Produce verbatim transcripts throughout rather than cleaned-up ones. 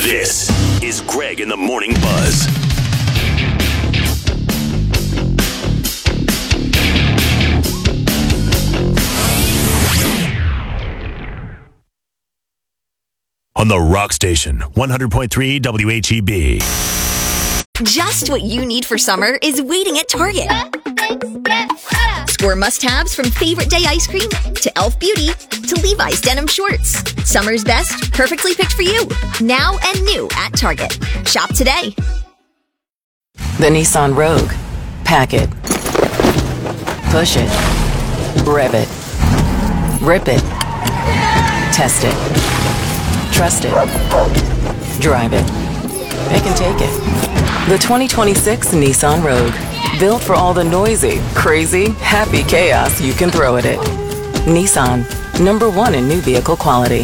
This is Greg in the Morning Buzz. On the Rock Station, one hundred point three W H E B. Just what you need for summer is waiting at Target. Score must-haves from Favorite Day ice cream to Elf Beauty to Levi's denim shorts. Summer's best, perfectly picked for you. Now and new at Target. Shop today. The Nissan Rogue. Pack it. Push it. Rev it. Rip it. Test it. Trust it. Drive it. It can take it. The twenty twenty-six Nissan Rogue. Built for all the noisy, crazy, happy chaos you can throw at it. Nissan. Number one in new vehicle quality.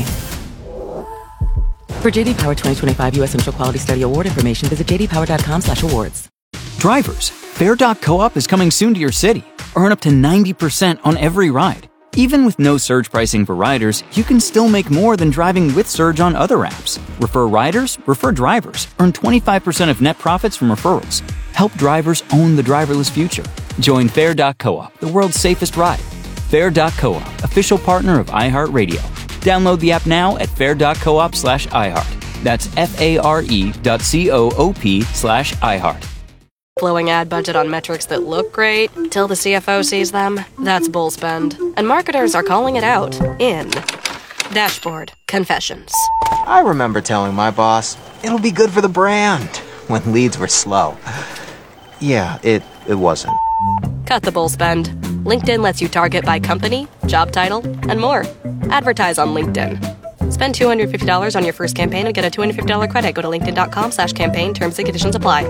For J D Power twenty twenty-five U S Initial Quality Study Award information, visit j d power dot com slash awards. Drivers, Fair dot co-op is coming soon to your city. Earn up to ninety percent on every ride. Even with no surge pricing for riders, you can still make more than driving with surge on other apps. Refer riders, refer drivers. Earn twenty-five percent of net profits from referrals. Help drivers own the driverless future. Join Fair dot co-op, the world's safest ride. Fair dot co-op, official partner of iHeartRadio. Download the app now at fair dot coop slash iHeart. That's F-A-R-E dot C-O-O-P slash iHeart. Flowing ad budget on metrics that look great till the C F O sees them. That's bull spend. And marketers are calling it out in Dashboard Confessions. I remember telling my boss, it'll be good for the brand, when leads were slow. Yeah, it, it wasn't. Cut the bull spend. LinkedIn lets you target by company, job title, and more. Advertise on LinkedIn. Spend two hundred fifty dollars on your first campaign and get a two hundred fifty dollars credit. Go to linkedin dot com slash campaign. Terms and conditions apply.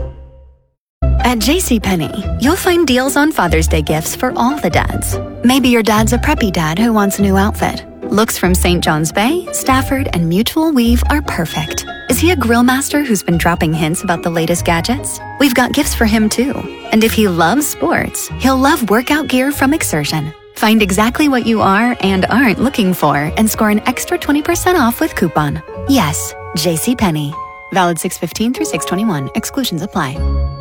At JCPenney, you'll find deals on Father's Day gifts for all the dads. Maybe your dad's a preppy dad who wants a new outfit. Looks from Saint John's Bay, Stafford, and Mutual Weave are perfect. Is he a grill master who's been dropping hints about the latest gadgets? We've got gifts for him too. And if he loves sports, he'll love workout gear from Exertion. Find exactly what you are and aren't looking for and score an extra twenty percent off with coupon. Yes, JCPenney. Valid six fifteen through six twenty-one. Exclusions apply.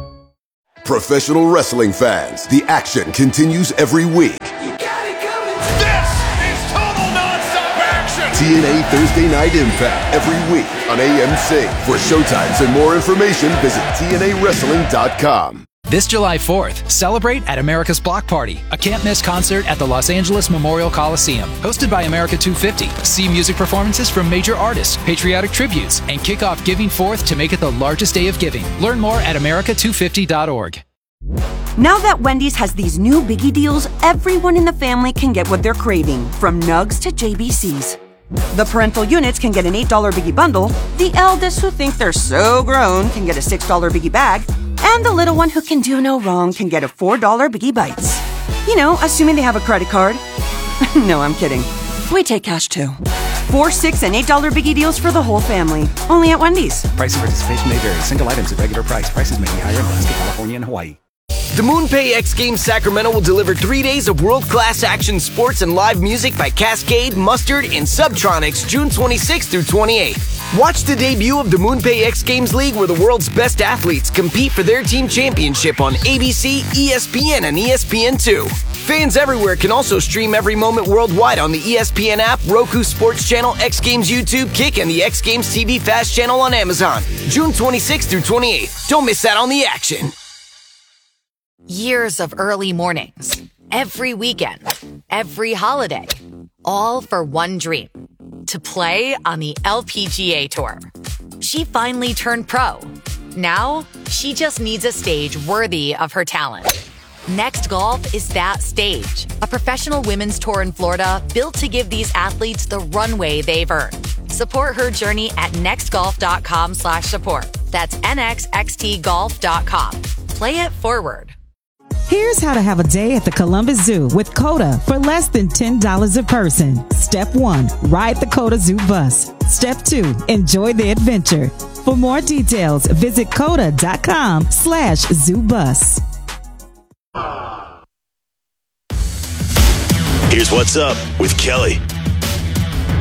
Professional wrestling fans, the action continues every week. You got it coming. This is total nonstop action. T N A Thursday Night Impact every week on A M C. For showtimes and more information, visit T N A wrestling dot com. This July fourth, celebrate at America's Block Party, a can't-miss concert at the Los Angeles Memorial Coliseum. Hosted by America two fifty. See music performances from major artists, patriotic tributes, and kick off Giving Fourth to make it the largest day of giving. Learn more at america two fifty dot org. Now that Wendy's has these new biggie deals, everyone in the family can get what they're craving, from nugs to J B Cs. The parental units can get an eight dollar biggie bundle, the eldest who think they're so grown can get a six dollar biggie bag, and the little one who can do no wrong can get a four dollar Biggie Bites. You know, assuming they have a credit card. No, I'm kidding. We take cash too. Four, six, and eight dollar Biggie deals for the whole family. Only at Wendy's. Price and participation may vary. Single items at regular price. Prices may be higher in Alaska, California, and Hawaii. The MoonPay X Games Sacramento will deliver three days of world-class action sports and live music by Cascade, Mustard, and Subtronics June twenty-sixth through twenty-eighth. Watch the debut of the MoonPay X Games League, where the world's best athletes compete for their team championship on A B C, E S P N, and E S P N two. Fans everywhere can also stream every moment worldwide on the E S P N app, Roku Sports Channel, X Games YouTube, Kick, and the X Games T V Fast Channel on Amazon. June twenty-sixth through twenty-eighth. Don't miss out on the action. Years of early mornings, every weekend, every holiday, all for one dream, to play on the L P G A Tour. She finally turned pro. Now, she just needs a stage worthy of her talent. Next Golf is that stage, a professional women's tour in Florida built to give these athletes the runway they've earned. Support her journey at nextgolf.com slash support. That's N X X T golf dot com. Play it forward. Here's how to have a day at the Columbus Zoo with COTA for less than ten dollars a person. Step one, ride the COTA Zoo bus. Step two, enjoy the adventure. For more details, visit COTA.com slash zoo bus. Here's what's up with Kelly.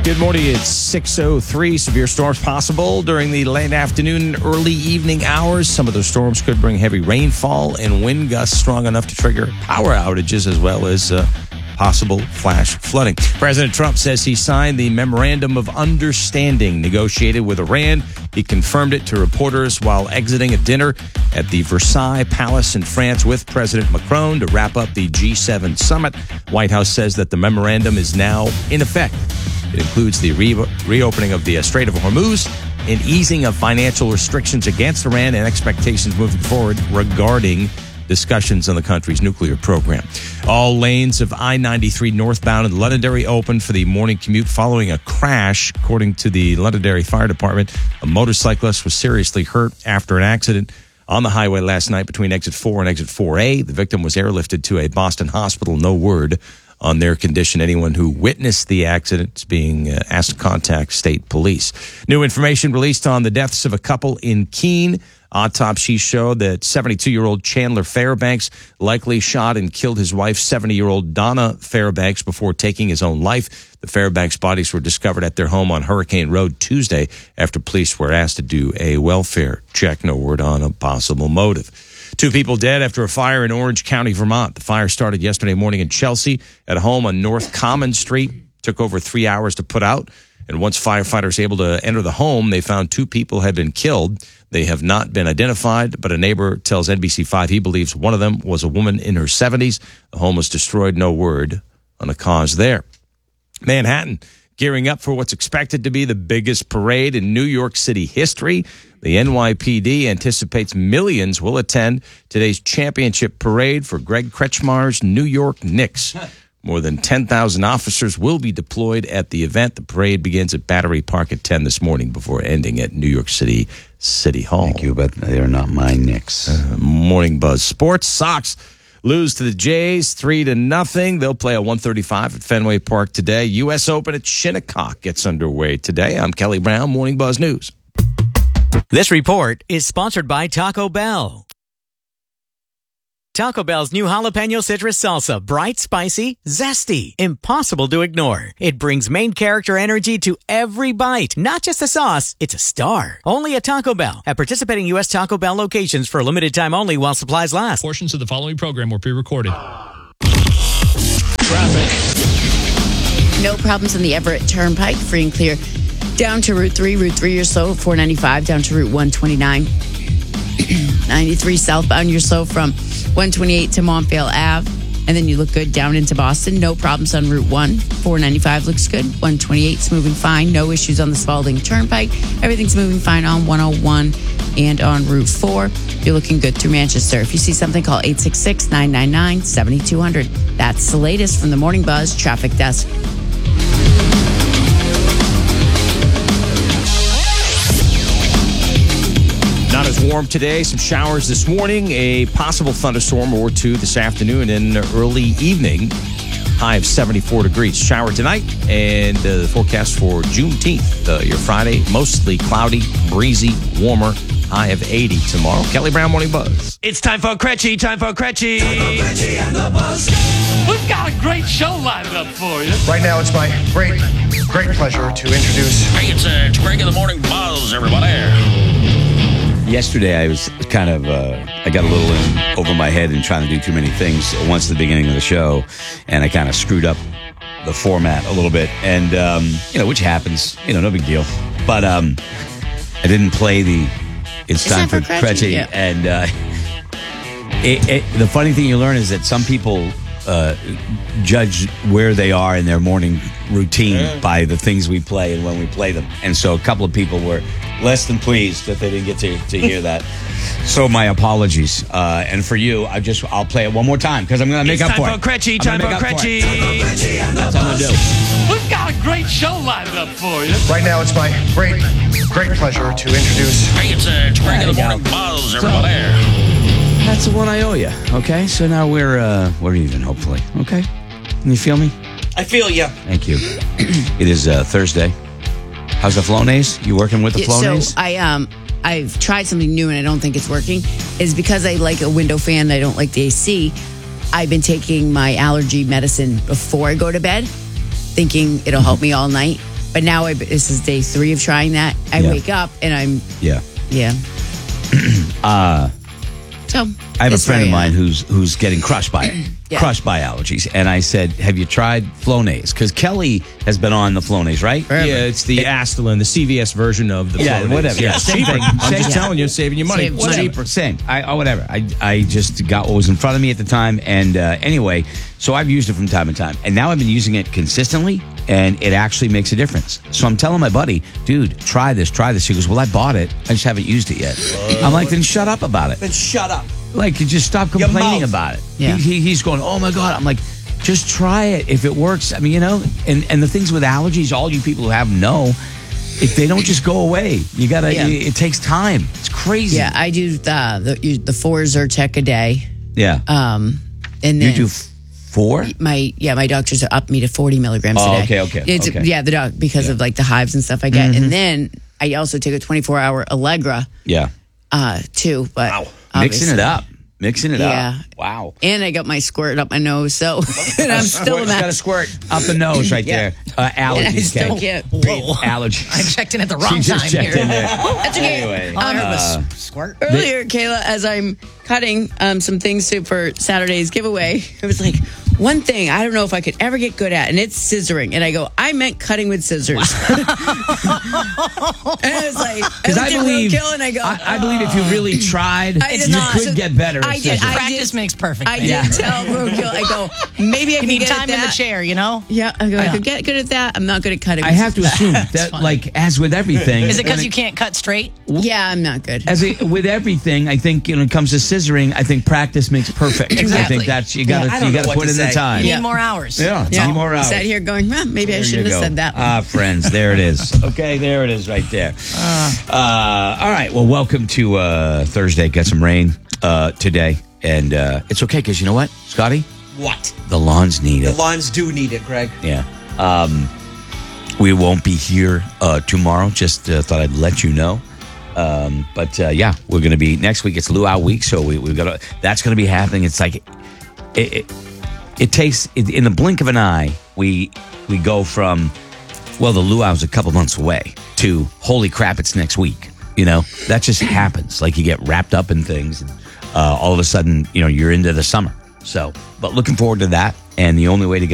Good morning. It's six oh three. Severe storms possible during the late afternoon, early evening hours. Some of those storms could bring heavy rainfall and wind gusts strong enough to trigger power outages as well as uh, possible flash flooding. President Trump says he signed the Memorandum of Understanding negotiated with Iran. He confirmed it to reporters while exiting a dinner at the Versailles Palace in France with President Macron to wrap up the G seven summit. White House says that the memorandum is now in effect. It includes the re- reopening of the Strait of Hormuz and easing of financial restrictions against Iran and expectations moving forward regarding discussions on the country's nuclear program. All lanes of I ninety-three northbound in Londonderry opened for the morning commute following a crash. According to the Londonderry Fire Department, a motorcyclist was seriously hurt after an accident on the highway last night between exit four and exit four A. The victim was airlifted to a Boston hospital. No word on their condition. Anyone who witnessed the accident is being uh, asked to contact state police. New information released on the deaths of a couple in Keene. Autopsies show that seventy-two-year-old Chandler Fairbanks likely shot and killed his wife, seventy-year-old Donna Fairbanks, before taking his own life. The Fairbanks bodies were discovered at their home on Hurricane Road Tuesday after police were asked to do a welfare check. No word on a possible motive. Two people dead after a fire in Orange County, Vermont. The fire started yesterday morning in Chelsea at a home on North Common Street. Took over three hours to put out. And once firefighters able to enter the home, they found two people had been killed. They have not been identified, but a neighbor tells N B C five he believes one of them was a woman in her seventies. The home was destroyed. No word on a cause there. Manhattan gearing up for what's expected to be the biggest parade in New York City history. The N Y P D anticipates millions will attend today's championship parade for Greg Kretschmar's New York Knicks. More than ten thousand officers will be deployed at the event. The parade begins at Battery Park at ten this morning before ending at New York City City Hall. Thank you, but they are not my Knicks. Uh, Morning Buzz Sports. Sox lose to the Jays three to nothing. They'll play at one thirty-five at Fenway Park today. U S Open at Shinnecock gets underway today. I'm Kelly Brown, Morning Buzz News. This report is sponsored by Taco Bell. Taco Bell's new jalapeno citrus salsa, bright, spicy, zesty, impossible to ignore. It brings main character energy to every bite. Not just a sauce, it's a star. Only at Taco Bell. At participating U S Taco Bell locations for a limited time only while supplies last. Portions of the following program were pre-recorded. Traffic. No problems on the Everett Turnpike, free and clear. Down to Route three, Route three or so, four ninety-five, down to Route one twenty-nine. ninety-three southbound, you're slow from one twenty-eight to Montvale Ave. And then you look good down into Boston. No problems on Route one. four ninety-five looks good. one twenty-eight's moving fine. No issues on the Spalding Turnpike. Everything's moving fine on one oh one and on Route four. You're looking good through Manchester. If you see something, call eight six six, nine nine nine, seven two zero zero. That's the latest from the Morning Buzz Traffic Desk. Not as warm today. Some showers this morning. A possible thunderstorm or two this afternoon and early evening. High of seventy-four degrees. Shower tonight. And uh, the forecast for Juneteenth, uh, your Friday. Mostly cloudy, breezy, warmer. High of eighty tomorrow. Kelly Brown, Morning Buzz. It's time for Cretchy. Time for Cretchy. Cretchy and the Buzz. We've got a great show lined up for you. Right now, it's my great, great pleasure to introduce... Hey, it's, uh, it's Greg in the Morning Buzz, everybody. Yesterday, I was kind of, uh, I got a little in over my head and trying to do too many things once at the beginning of the show, and I kind of screwed up the format a little bit, and, um, you know, which happens, you know, no big deal. But um, I didn't play the It's, it's Time, time for Cretchy, yeah. and uh, it, it, the funny thing you learn is that some people uh, judge where they are in their morning routine yeah. by the things we play and when we play them. And so a couple of people were less than pleased that they didn't get to, to hear that. So my apologies. Uh, and for you, I just I'll play it one more time because I'm going to make up for it. Time for Cretchy. Time for Cretchy. That's what I'm going to do. We've got a great show lined up for you. Right now, it's my great, great pleasure to introduce... Hey, it's uh, it's Greg in the Morning Buzz, everybody. That's the one I owe you. Okay, so now we're uh, we're even, hopefully. Okay, can you feel me? I feel you. Thank you. It is uh, Thursday. How's the Flonase? You working with the Flonase? So I um I've tried something new and I don't think it's working. Is because I like a window fan and I don't like the A C. I've been taking my allergy medicine before I go to bed, thinking it'll help me all night. But now I, this is day three of trying that. I Yeah. wake up and I'm Yeah. yeah. Uh, So I have a it's friend of very, uh, mine who's who's getting crushed by it, Yeah. crushed by allergies. And I said, "Have you tried Flonase?" Because Kelly has been on the Flonase, right? Yeah, it's the Astelin, the C V S version of the Yeah, Flonase. whatever. Yeah, Yeah, same cheaper. thing. I'm just Same. telling you, saving you money. Save Whatever. Cheaper, same. I oh, whatever. I I just got what was in front of me at the time, and uh, anyway, so I've used it from time to time, and now I've been using it consistently, and it actually makes a difference. So I'm telling my buddy, dude, try this, try this. He goes, well, I bought it, I just haven't used it yet. I'm like, then shut up about it. Then shut up. Like, you just stop Your complaining mouth. about it. Yeah. He, he, he's going, oh my God. I'm like, just try it. If it works, I mean, you know, and, and the things with allergies, all you people who have know, if they don't just go away, you gotta, Yeah. it, it takes time. It's crazy. Yeah, I do the the, the four Zyrtec a day. Yeah. Um, and then You do f- four? my yeah my doctors are up me to forty milligrams Oh, a day. okay, okay, It's, okay. Yeah, the doc because of like the hives and stuff I get, Mhm. and then I also take a twenty-four hour Allegra Yeah. uh, too. But Mixing obviously- it up. Mixing it Yeah. up. Wow. And I got my squirt up my nose, so and I'm still a Squirt- got a mess. squirt up the nose right Yeah. there. Uh, And I allergies. still Kate. get Whoa. Allergies. I checked in at the She wrong just time checked here. in there. That's okay. Anyway, I heard uh, the squirt. Earlier, Kayla, as I'm cutting um, some things to, for Saturday's giveaway, it was like one thing I don't know if I could ever get good at, and it's scissoring. And I go, I meant cutting with scissors. and I was like, Because I looked at believe, Roadkill and I go, I, I believe if you really tried, I did you not. could So get better. I at did. scissors. I Practice did- makes perfect. I man. did tell Roadkill, I go, maybe I You can need get time at in the that. chair, you know? Yeah, I go, I Yeah. could get good at that. I'm not good at cutting. I with have to scissors. assume that, like, as with everything, Is it because when you can't cut straight? Yeah, I'm not good. As a, with everything, I think you know, when it comes to scissoring, I think practice makes perfect. I Exactly. think that's you got to Yeah, I don't you know got to what put to in the say. time. You need more hours. Yeah, Yeah. need more hours. Sat here going, well, maybe I There shouldn't you have go. said that. Ah, friends, there it is. Okay, there it is, right there. Uh, all right. Well, welcome to uh, Thursday. Got some rain uh, today, and uh, it's okay because you know what, Scotty, What? the lawns need The it. lawns do need it, Greg. Yeah. Um, we won't be here uh, tomorrow. Just uh, thought I'd let you know. Um, but uh, yeah, we're going to be next week. It's luau week, so we, we've got to, that's going to be happening. It's like it, it, it takes it, in the blink of an eye. We we go from well, the luau's a couple months away to holy crap, it's next week. You know, that just happens. Like you get wrapped up in things, and uh, all of a sudden, you know, you're into the summer. So, but looking forward to that. And the only way to get